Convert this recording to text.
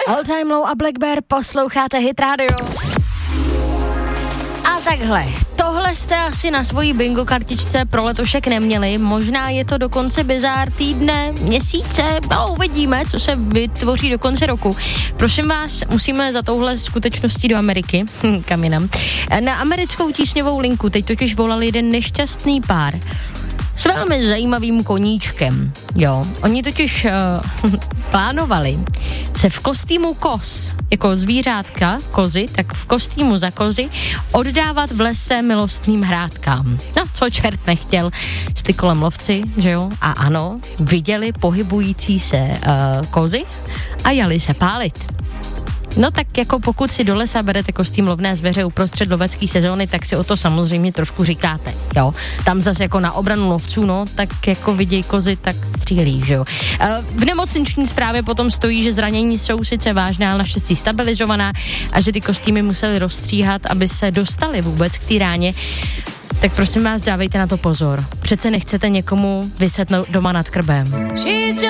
All Time Low a Black Bear, posloucháte Hit Radio. A takhle, tohle jste asi na svojí bingo kartičce pro letošek neměli, možná je to dokonce bizár týdne, měsíce, no uvidíme, co se vytvoří do konce roku. Prosím vás, musíme za touhle skutečností do Ameriky, kam jinam. Na americkou tísňovou linku teď totiž volal jeden nešťastný pár s velmi zajímavým koníčkem, jo. Oni totiž plánovali se v kostýmu koz, jako zvířátka, kozy, tak v kostýmu za kozy oddávat v lese milostným hrádkám. No, co čert nechtěl, šli kolem lovci, že jo, a ano, viděli pohybující se kozy a jeli se pálit. No tak jako pokud si do lesa berete kostým lovné zvěře uprostřed lovecké sezóny, tak si o to samozřejmě trošku říkáte, jo. Tam zase jako na obranu lovců, no, tak jako vidějí kozy, tak střílí, že jo. V nemocniční zprávě potom stojí, že zranění jsou sice vážná, ale naštěstí stabilizovaná a že ty kostýmy museli rozstříhat, aby se dostali vůbec k té ráně. Tak prosím vás, dávejte na to pozor. Přece nechcete někomu viset doma nad krbem.